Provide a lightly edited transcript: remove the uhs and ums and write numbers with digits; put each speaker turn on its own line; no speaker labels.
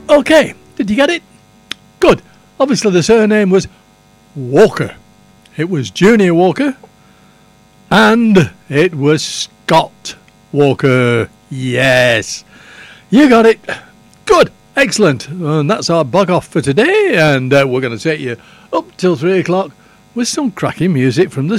Okay, did you get it? Good. Obviously the surname was Walker. It was Junior Walker. And it was Scott Walker. Yes. You got it. Good. Excellent. And that's our bug off for today. And we're going to take you up till 3 o'clock with some cracking music from the